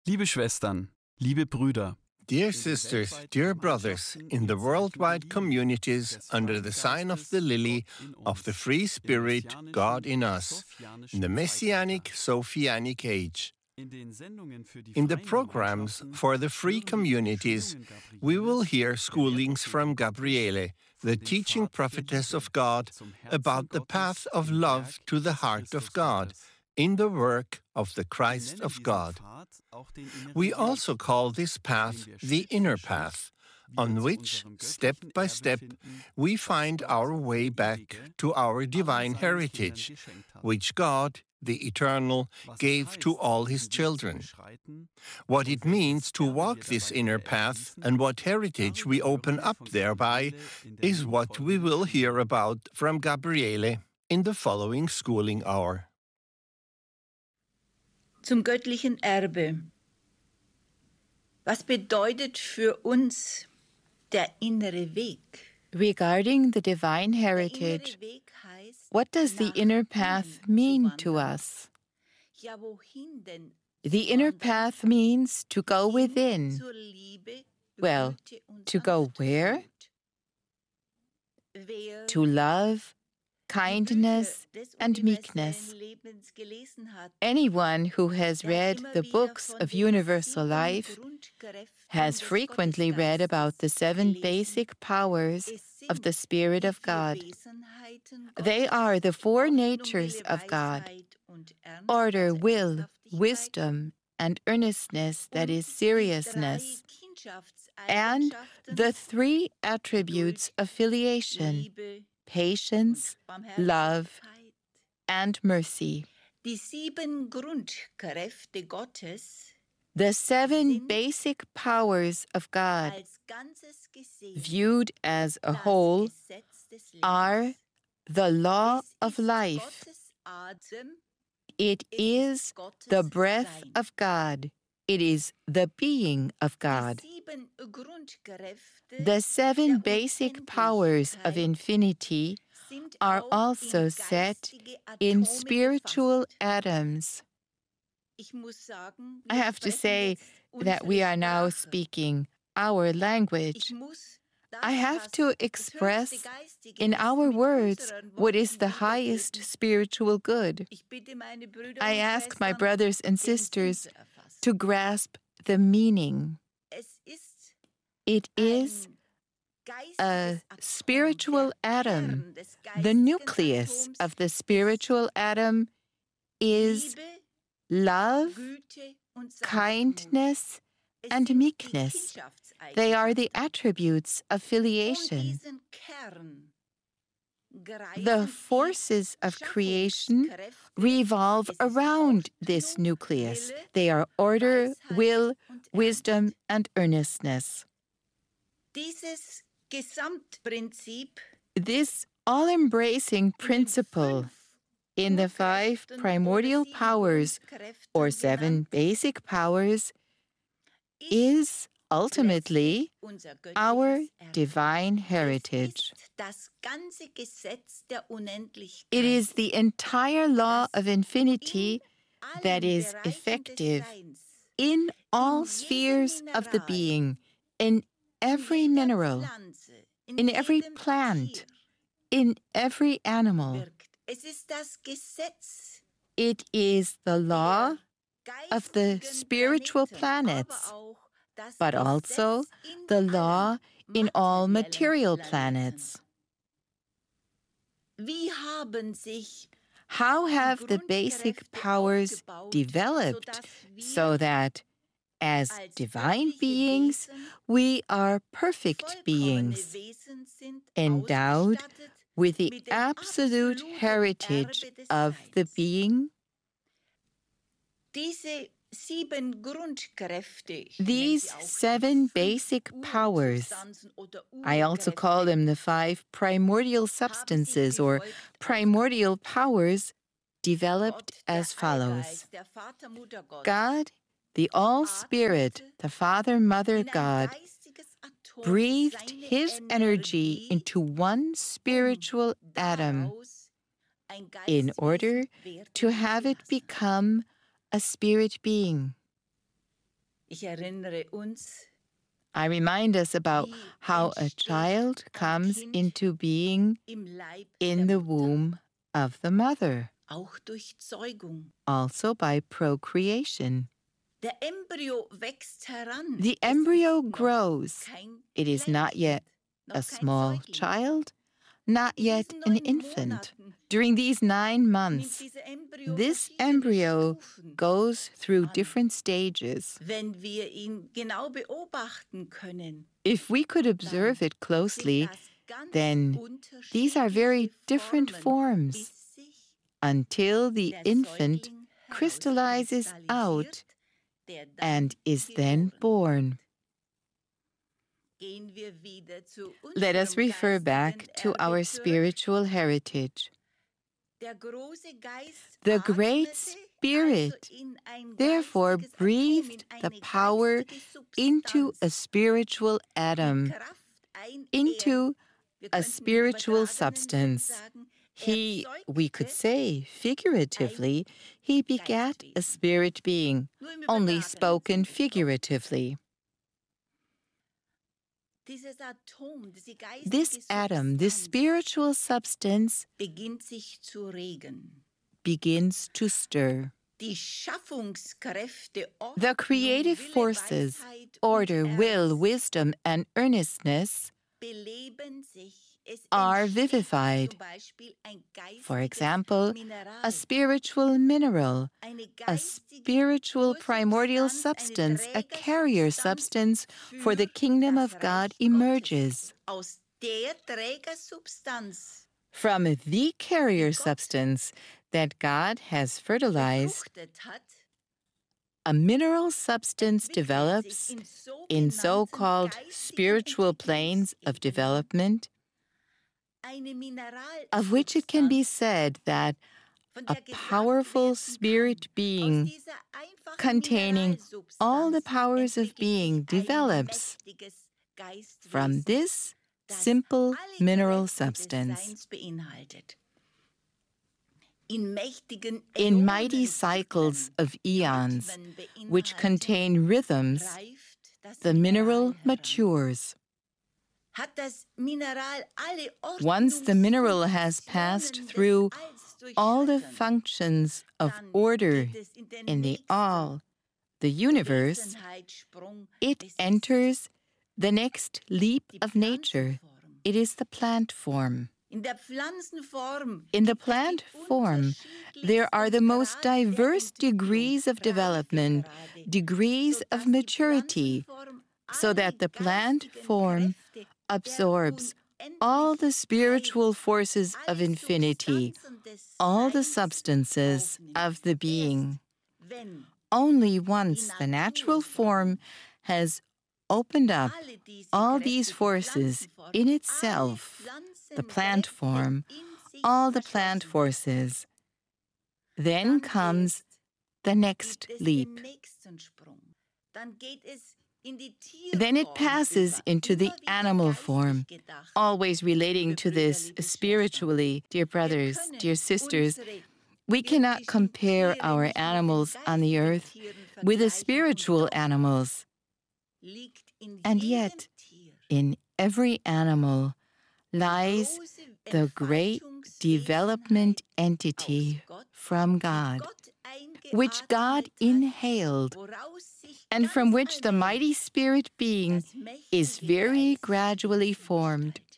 Liebe Schwestern, liebe Brüder, Dear sisters, dear brothers, in the worldwide communities under the sign of the lily of the free spirit, God in us, in the Messianic Sophianic age. In the programs for the free communities, we will hear schoolings from Gabriele, the teaching prophetess of God, about the path of love to the heart of God in the work of the Christ of God. We also call this path the inner path, on which, step by step, we find our way back to our divine heritage, which God, the Eternal, gave to all His children. What it means to walk this inner path and what heritage we open up thereby is what we will hear about from Gabriele in the following schooling hour. Zum göttlichen Erbe. Was bedeutet für uns der innere Weg? Regarding the divine heritage, what does the inner path mean to us? The inner path means to go within. Well, to go where? To love, kindness, and meekness. Anyone who has read the books of universal life has frequently read about the 7 basic powers of the Spirit of God. They are the 4 natures of God: order, will, wisdom, and earnestness, that is, seriousness, and the 3 attributes of filiation: patience, love, and mercy. Die 7 Grundkräfte Gottes, the 7 basic powers of God, als Ganzes gesehen, viewed as a whole, are the law of life. It is the breath of God. It is the being of God. The 7 basic powers of infinity are also set in spiritual atoms. I have to say that we are now speaking our language. I have to express in our words what is the highest spiritual good. I ask my brothers and sisters to grasp the meaning. It is a spiritual atom. The nucleus of the spiritual atom is love, kindness, and meekness. They are the attributes of filiation. The forces of creation revolve around this nucleus. They are order, will, wisdom, and earnestness. This all-embracing principle in the 5 primordial powers, or 7 basic powers, is ultimately our divine heritage. It is the entire law of infinity that is effective in all spheres of the being, in every mineral, in every plant, in every animal. It is the law of the spiritual planets, but also the law in all material planets. How have the basic powers developed so that, as divine beings, we are perfect beings, endowed with the absolute heritage of the being? These 7 basic powers, I also call them the 5 primordial substances or primordial powers, developed as follows. God, the All-Spirit, the Father, Mother, God, breathed His energy into one spiritual atom in order to have it become a spirit being. Ich erinnere uns, I remind us about how a child comes into being im Leib in der the Mutter, womb of the mother, auch durch Zeugung. also by procreation. Der Embryo wächst heran. The Es embryo ist noch grows. kein It is not yet Kleinkind, noch a kein small Säugling. child, not In yet diesen an 9 infant. Monaten During these 9 nimmt months, dieses Embryo this verschiedene embryo Stufen goes through an. different stages. Wenn wir ihn genau beobachten können, If we could observe it sind closely, das ganz then these are very unterschiedliche different Formen, forms bis sich until the der infant Säugling crystallizes out herauskristallisiert, der dann and is then geboren born. Gehen wir wieder zu Let us unserem refer back geistigen to Erbe our zurück. spiritual heritage. Der große Geist The Great atmete Spirit also in ein therefore geistiges Atom, breathed in the eine power geistige into a Substanz, spiritual mit atom, Kraft ein into wir a könnten im spiritual übertragenen Sinn substance. sagen, We could erzeugte say, figuratively, he begat a Geistwesen. spirit being, Nur im only übertragenen spoken Sinn gesprochen. figuratively. Dieses Atom, diese This geistige atom, this Substanz, spiritual substance, beginnt sich zu regen. begins to stir. Die Schaffungskräfte, The Ordnung, creative Wille, forces, Weisheit order, und will, Ernst wisdom, and earnestness beleben sich. Es are entsteht vivified. zum Beispiel ein For geistiges example, Mineral, a spiritual mineral, eine a geistige spiritual primordial Ursubstanz, substance, eine a carrier substance for the für kingdom das of God Reich emerges. Gottes. Aus der Trägersubstanz From the carrier die Gott substance that God has fertilized, befruchtet hat, a mineral substance entwickelt develops sich in sogenannten so-called geistigen spiritual planes of Entwicklungsebenen development, eine of which it can be Mineralsubstanz, said that von a der gesagt powerful werden spirit kann, aus being dieser einfachen containing all the Mineralsubstanz powers of entwickelt being sich ein develops mächtiges from Geistwesen, this das simple alle mineral Kräfte des substance. Seins beinhaltet. In mächtigen In mighty Äonenzyklen, cycles of eons, Rhythmen which beinhalten, contain rhythms, reift das the Mineral mineral heran. matures. Hat das Mineral alle Once the mineral has Ordnungsfunktionen passed des through Alls all the durchschritten, functions of dann order geht es in den in the nächsten all, the universe, Wesenheitssprung. it Es ist enters the next leap die of nature. Pflanzenform. It is the plant form. In der Pflanzenform In the gibt es die plant form, there are the most unterschiedlichsten Grade der diverse degrees of development, Reifegrade, degrees sodass of die maturity, Pflanzenform so that alle the plant geistigen form Kräfte absorbs der all the Unendlichkeit, spiritual forces of alle infinity, Substanzen des all the Seins substances aufnimmt. of the being. Erst wenn Only once die the natural Naturform form has opened up alle diese all Kräfte, these die forces Pflanzenform, in alle itself, the plant Pflanzenkräfte form, in sich all the plant verschlossen hat, forces, then dann comes erst the next gibt es leap. den nächsten Sprung. Dann geht es in die Then it Tierform passes über, into the immer wieder animal geistig form, gedacht. always relating Liebe to this brüderliche spiritually, dear Wir brothers, können dear sisters. unsere We cannot irdischen compare Tiere our nicht mit den animals on the geistigen earth Tieren with the vergleichen, spiritual und doch animals. liegt in And jedem yet, Tier in every animal die lies große the great development entity aus Gott, from die God, Gott which God eingeatmet hat, inhaled, woraus sich and from ganz which the mighty allmählich spirit being das mächtige is very geistige gradually Wesen formed. gestaltet.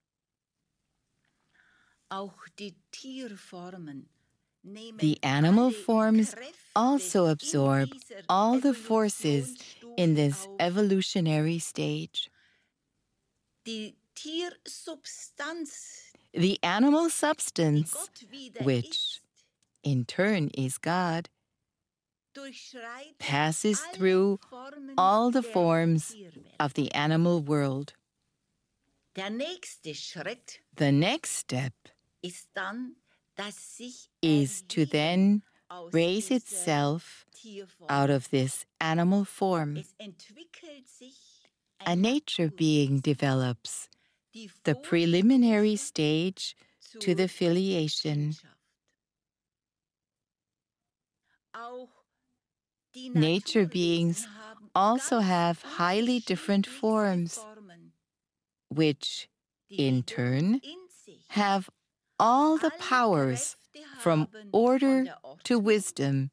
Auch die Tierformen nehmen The animal alle Forms Kräfte also in absorb dieser all the forces in this Evolutionsstufe auf. evolutionary stage. Die Tiersubstanz, The animal die substance, Gott wieder which ist, in turn is God, durchschreitet passes alle through Formen all the der forms Tierwelt. of the animal world. Der nächste Schritt The next step ist dann, dass sich is to erheben then aus raise dieser itself Tierform. out of this animal form. Es entwickelt sich A ein nature being Naturwesen, develops, die the preliminary Vorstufe stage to the zur filiation. Kindschaft. Auch die Nature beings Naturwesen haben also have highly different forms, which, in turn, have all the powers from order to wisdom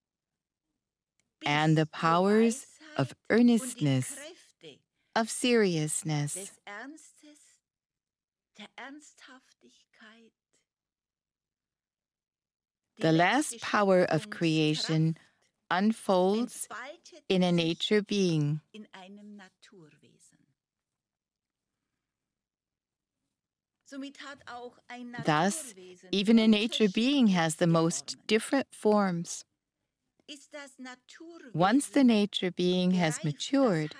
and the powers of earnestness, of seriousness. The last power of creation unfolds in a nature being. Thus, even a nature being has the most different forms. Once the nature being has matured,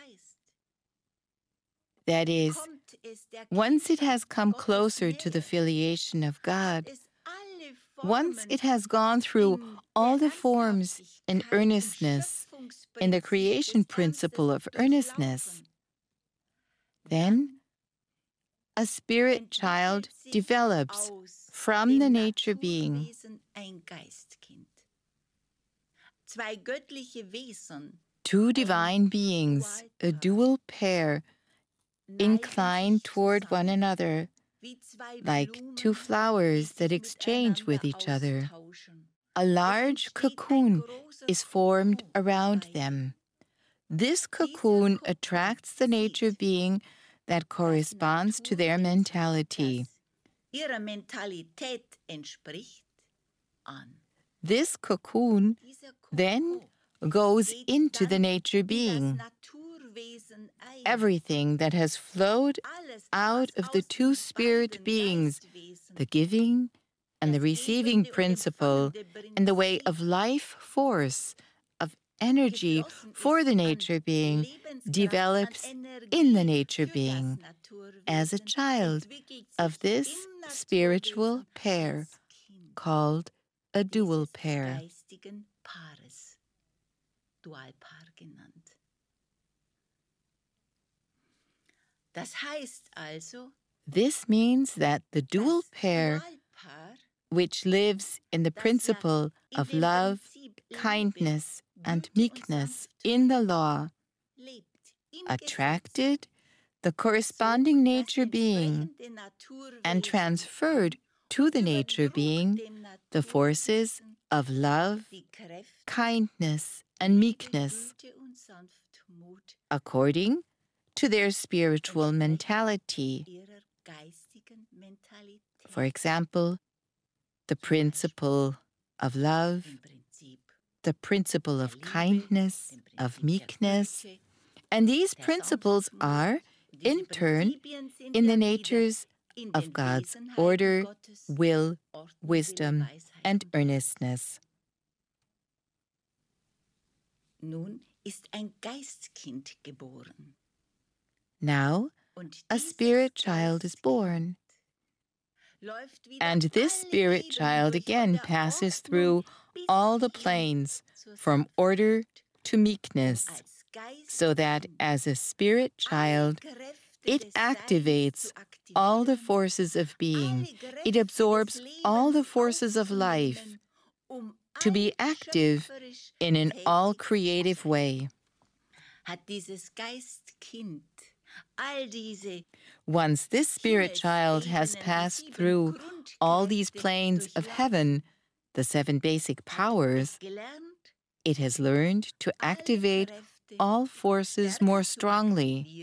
that is, once it has come closer to the filiation of God, once it has gone through all the forms in earnestness, in the creation principle of earnestness, then a spirit child develops from the nature being. Two divine beings, a dual pair, incline toward one another, like two flowers that exchange with each other. A large cocoon is formed around them. This cocoon attracts the nature being that corresponds to their mentality. This cocoon then goes into the nature being. Everything that has flowed out of the two spirit beings, the giving and the receiving principle, and the way of life force, of energy for the nature being, develops in the nature being as a child of this spiritual pair called a dual pair. This means that the dual pair, which lives in the principle of love, kindness, and meekness in the law, attracted the corresponding nature being and transferred to the nature being the forces of love, kindness, and meekness, according to their spiritual mentality. For example, the principle of love, the principle of kindness, of meekness, and these principles are, in turn, in the natures of God's order, will, wisdom, and earnestness. Now, a spirit child is born. And this spirit child again passes through all the planes from order to meekness, so that as a spirit child, it activates all the forces of being. It absorbs all the forces of life to be active in an all-creative way. Once this spirit child has passed through all these planes of heaven, the 7 basic powers, it has learned to activate all forces more strongly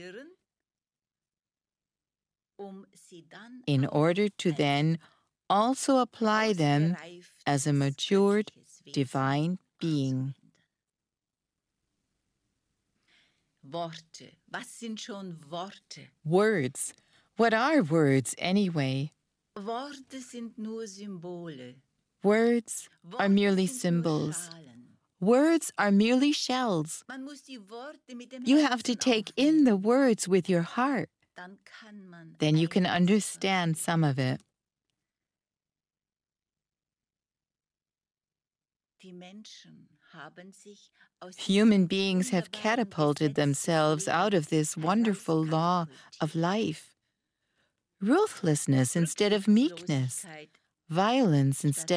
in order to then also apply them as a matured divine being. Words. What are words anyway? Words are merely symbols. Words are merely shells. You have to take in the words with your heart. Then you can understand some of it. Human beings have catapulted themselves out of this wonderful law of life. Ruthlessness instead of meekness, violence instead